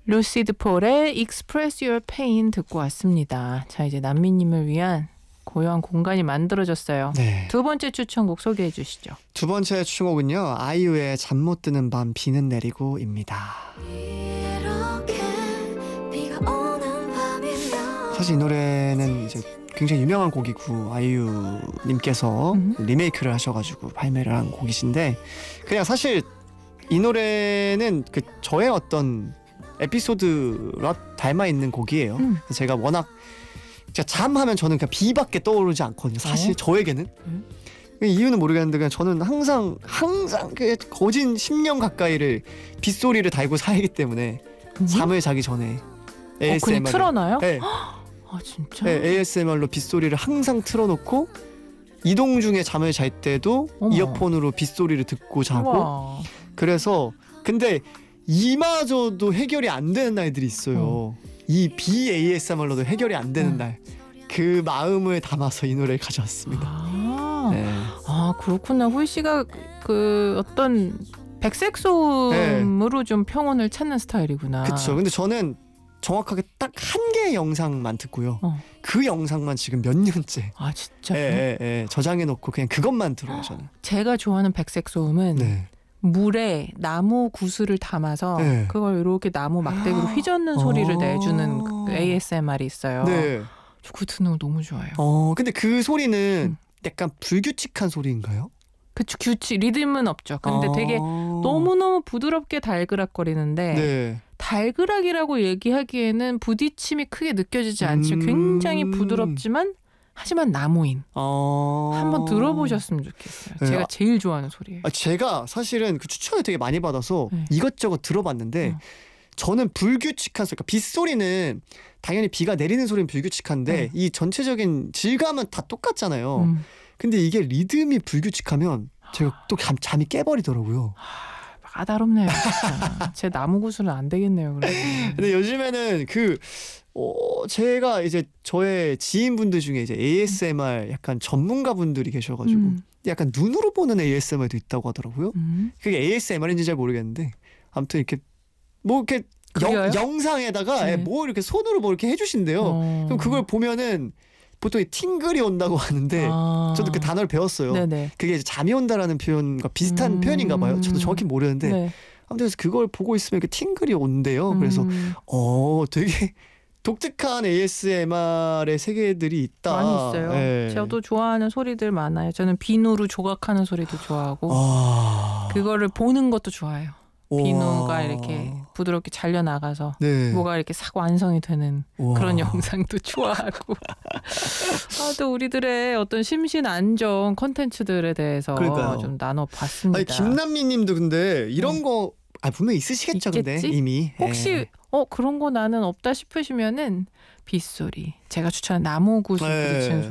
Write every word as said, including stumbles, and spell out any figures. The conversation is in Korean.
루시드 폴의 Express Your Pain 듣고 왔습니다. 자, 이제 난미님을 위한 고요한 공간이 만들어졌어요. 네. 두 번째 추천곡 소개해 주시죠. 두 번째 추천곡은요. 아이유의 잠 못 드는 밤 비는 내리고입니다. 사실 이 노래는 이제 굉장히 유명한 곡이고 아이유님께서 음. 리메이크를 하셔가지고 발매를 한 곡이신데 그냥 사실 이 노래는 그 저의 어떤 에피소드와 닮아 있는 곡이에요. 음. 제가 워낙 진짜 잠하면 저는 그냥 비밖에 떠오르지 않거든요. 사실 어? 저에게는 음. 이유는 모르겠는데 그냥 저는 항상 항상 그 거진 십 년 가까이를 빗소리를 달고 살기 때문에 음? 잠을 자기 전에 어, 에이에스엠알 그냥 틀어놔요? 네. 아 진짜? 네, 에이에스엠알로 빗소리를 항상 틀어놓고 이동 중에 잠을 잘 때도 어머. 이어폰으로 빗소리를 듣고 자고 우와. 그래서 근데 이마저도 해결이 안 되는 날들이 있어요. 어. 이 비에이에스엠알로도 해결이 안 되는 어. 날. 그 마음을 담아서 이 노래를 가져왔습니다. 아, 네. 아 그렇구나. 후이 씨가 그 어떤 백색 소음으로 네. 좀 평온을 찾는 스타일이구나. 그렇죠. 근데 저는 정확하게 딱 한 개의 영상만 듣고요. 어. 그 영상만 지금 몇 년째 아 진짜? 예, 예, 예, 저장해놓고 그냥 그것만 들어요. 저는. 제가 좋아하는 백색 소음은 네. 물에 나무 구슬을 담아서 네. 그걸 이렇게 나무 막대기로 휘젓는 소리를 어. 내주는 그 에이에스엠알이 있어요. 네. 저 그거 듣는 거 너무 좋아해요. 어, 근데 그 소리는 음. 약간 불규칙한 소리인가요? 그쵸, 규칙 리듬은 없죠. 근데 어. 되게 너무너무 부드럽게 달그락거리는데 네. 달그락이라고 얘기하기에는 부딪힘이 크게 느껴지지 않죠. 음. 굉장히 부드럽지만 하지만 나무인. 어. 한번 들어보셨으면 좋겠어요. 네. 제가 제일 좋아하는 소리예요. 아, 제가 사실은 그 추천을 되게 많이 받아서 네. 이것저것 들어봤는데 어. 저는 불규칙한 소리, 그러니까 빗소리는 당연히 비가 내리는 소리는 불규칙한데 네. 이 전체적인 질감은 다 똑같잖아요. 음. 근데 이게 리듬이 불규칙하면 제가 또 잠, 잠이 깨버리더라고요. 까다롭네요. 진짜. 제 나무 구슬은 안 되겠네요. 그래도. 근데 요즘에는 그 어, 제가 이제 저의 지인분들 중에 이제 에이에스엠알 약간 전문가분들이 계셔가지고 음. 약간 눈으로 보는 에이에스엠알도 있다고 하더라고요. 음. 그게 에이에스엠알인지 잘 모르겠는데 아무튼 이렇게 뭐 이렇게 그려요? 영, 영상에다가 네. 뭐 이렇게 손으로 뭐 이렇게 해주신대요. 어. 그럼 그걸 보면은 보통 팅글이 온다고 하는데 아. 저도 그 단어를 배웠어요. 네네. 그게 이제 잠이 온다라는 표현과 비슷한 음. 표현인가 봐요. 저도 정확히 모르는데 네. 아무튼 그래서 그걸 보고 있으면 이렇게 팅글이 온대요. 음. 그래서 어 되게 독특한 에이에스엠알의 세계들이 있다. 많이 있어요. 예. 저도 좋아하는 소리들 많아요. 저는 비누로 조각하는 소리도 좋아하고 아. 그거를 보는 것도 좋아해요. 우와. 비누가 이렇게 부드럽게 잘려 나가서 네. 뭐가 이렇게 싹 완성이 되는 우와. 그런 영상도 좋아하고. 아, 또 우리들의 어떤 심신 안정 콘텐츠들에 대해서 그러니까요. 좀 나눠봤습니다. 아니 김남미님도 근데 이런 거 아, 분명 있으시겠죠. 있겠지? 근데 이미 혹시 예. 어 그런 거 나는 없다 싶으시면은 빗소리, 제가 추천한 나무 구슬 네. 부딪히는